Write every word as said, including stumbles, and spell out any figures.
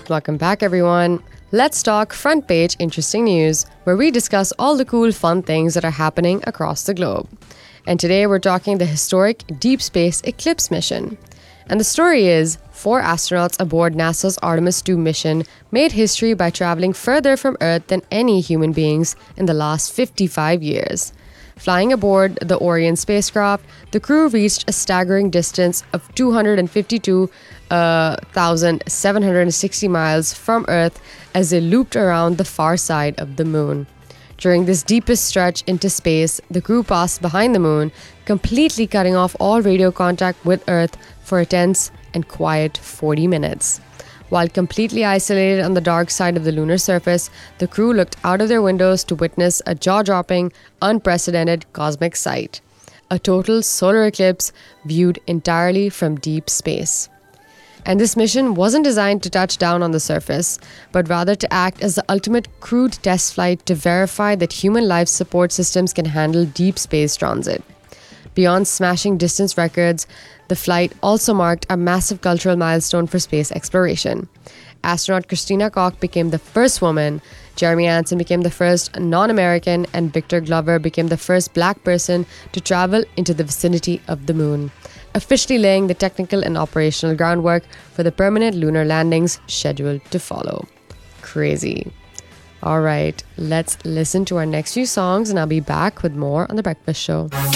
Welcome back, everyone. Let's talk front page interesting news, where we discuss all the cool, fun things that are happening across the globe. And today we're talking the historic Deep Space Eclipse mission. And the story is, four astronauts aboard NASA's Artemis two mission made history by traveling further from Earth than any human beings in the last fifty-five years. Flying aboard the Orion spacecraft, the crew reached a staggering distance of two hundred fifty-two thousand seven hundred sixty miles from Earth as they looped around the far side of the moon. During this deepest stretch into space, the crew passed behind the moon, completely cutting off all radio contact with Earth for a tense and quiet forty minutes. While completely isolated on the dark side of the lunar surface, the crew looked out of their windows to witness a jaw-dropping, unprecedented cosmic sight. A total solar eclipse viewed entirely from deep space. And this mission wasn't designed to touch down on the surface, but rather to act as the ultimate crewed test flight to verify that human life support systems can handle deep space transit. Beyond smashing distance records, the flight also marked a massive cultural milestone for space exploration. Astronaut Christina Koch became the first woman, Jeremy Hansen became the first non-American, and Victor Glover became the first black person to travel into the vicinity of the moon, officially laying the technical and operational groundwork for the permanent lunar landings scheduled to follow. Crazy. All right, let's listen to our next few songs and I'll be back with more on The Breakfast Show.